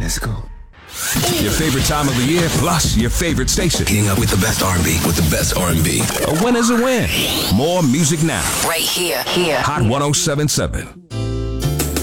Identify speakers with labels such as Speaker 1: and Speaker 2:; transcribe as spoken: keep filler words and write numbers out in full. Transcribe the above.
Speaker 1: Let's go.
Speaker 2: Your favorite time of the year, plus your favorite station.
Speaker 3: Keeping up with the best R and B, with the best R and B.
Speaker 2: A win is a win. More music now.
Speaker 4: Right here, here.
Speaker 2: Hot one oh seven point seven.